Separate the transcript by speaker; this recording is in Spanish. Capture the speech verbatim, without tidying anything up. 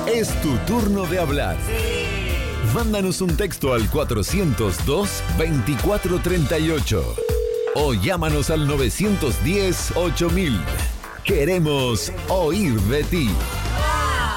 Speaker 1: Es tu turno de hablar. Mándanos un texto al cuatrocientos dos, veinticuatro treinta y ocho o llámanos al novecientos diez, ocho mil. Queremos oír de ti.